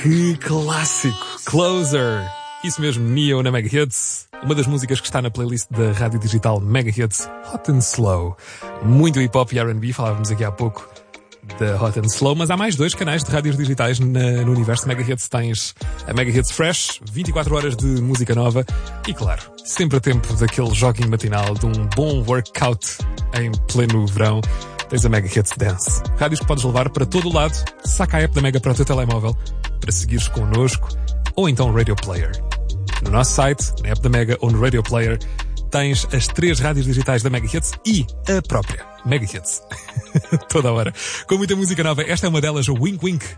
Que clássico! Closer! Isso mesmo, Neo na Mega Hits. Uma das músicas que está na playlist da rádio digital Mega Hits, Hot and Slow. Muito hip-hop e R&B, falávamos aqui há pouco da Hot and Slow, mas há mais 2 canais de rádios digitais no universo Mega Hits. Tens a Mega Hits Fresh, 24 horas de música nova e, claro, sempre a tempo daquele jogging matinal, de um bom workout em pleno verão. Tens a Mega Hits Dance. Rádios que podes levar para todo o lado. Saca a app da Mega para o teu telemóvel para seguires connosco, ou então Radio Player. No nosso site, na app da Mega ou no Radio Player, tens as 3 rádios digitais da Mega Hits e a própria Mega Hits. Toda hora. Com muita música nova. Esta é uma delas, o Wink Wink,